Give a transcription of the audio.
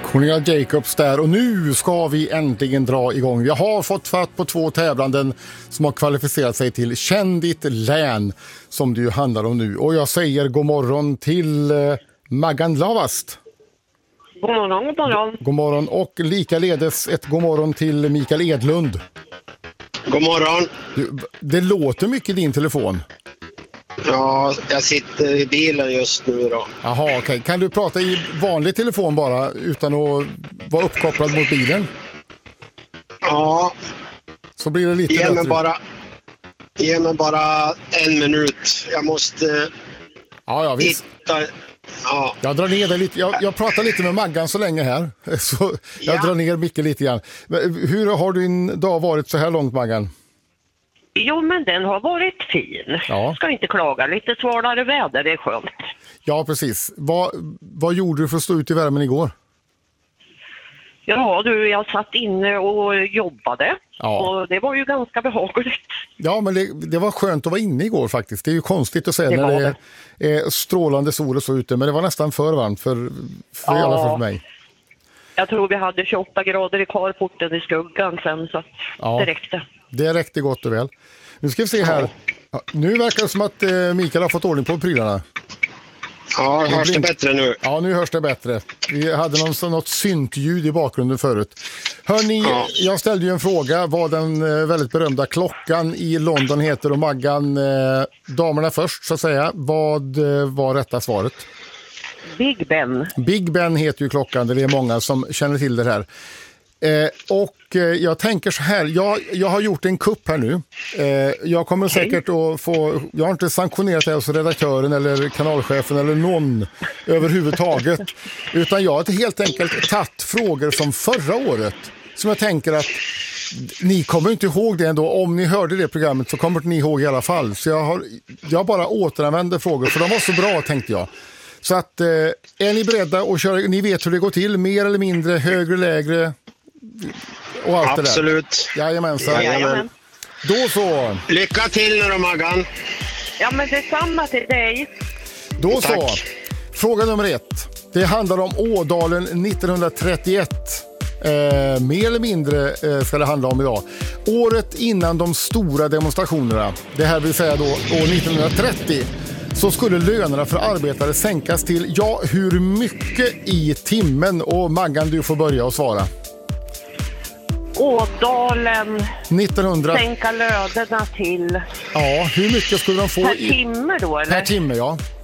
Cornelia Jacobs där, och nu ska vi äntligen dra igång. Vi har fått fatt på 2 tävlanden som har kvalificerat sig till Känn ditt län, som det ju handlar om nu. Och jag säger god morgon till Maggan Lavast. God morgon, god morgon. God morgon, och likaledes ett god morgon till Mikael Edlund. God morgon. Det låter mycket i din telefon. Ja, jag sitter i bilen just nu då. Jaha, okej. Kan du prata i vanlig telefon bara utan att vara uppkopplad mot bilen? Ja. Så blir det lite Ge mig bättre. Ge mig bara en minut. Jag måste Ja, visst. hitta... Ja. Jag drar ner det lite. Jag pratar lite med Maggan så länge här. Så jag drar ner mycket lite grann. Hur har din dag varit så här långt, Maggan? Jo, men den har varit fin. Ja. Ska inte klaga. Lite svalare väder, det är skönt. Ja, precis. Vad gjorde du för att stå ut i värmen igår? Ja, jag satt inne och jobbade. Ja. Och det var ju ganska behagligt. Ja, men det var skönt att vara inne igår faktiskt. Det är ju konstigt att säga när det är strålande sol och så ute. Men det var nästan för varmt för i alla fall för mig. Jag tror vi hade 28 grader i carporten i skuggan sen, så det räckte. Det räckte gott och väl. Nu ska vi se här. Ja, nu verkar det som att Mikael har fått ordning på prylarna. Ja, hörs det bättre nu? Ja, nu hörs det bättre. Vi hade något syntljud i bakgrunden förut. Hörrni, jag ställde ju en fråga vad den väldigt berömda klockan i London heter, och Maggan, damerna först så att säga. Vad var rätta svaret? Big Ben. Big Ben heter ju klockan, det är många som känner till det här. Jag tänker så här, jag har gjort en kupp här nu. Jag kommer säkert att få, jag har inte sanktionerat det hos redaktören eller kanalchefen eller någon överhuvudtaget, utan jag har helt enkelt tagit frågor från förra året som jag tänker att ni kommer inte ihåg det ändå. Om ni hörde det programmet så kommer ni ihåg i alla fall. Så jag bara återanvänder frågor, för de var så bra, tänkte jag. Så att är ni beredda att köra, ni vet hur det går till, mer eller mindre, högre, lägre och allt Absolut. det där. Jajamensan. Jajamän. Då så. Lycka till nu då, Maggan. Ja, men detsamma till dig. Då så. Tack. Fråga nummer 1. Det handlar om Ådalen 1931. Mer eller mindre ska det handla om idag. Året innan de stora demonstrationerna, det här vill säga då år 1930, så skulle lönerna för arbetare sänkas till, hur mycket i timmen? Och Maggan, du får börja och svara. Ådalen 1900. sänka lönerna till... Ja, hur mycket skulle de få Per timme då, eller? Per timme, ja.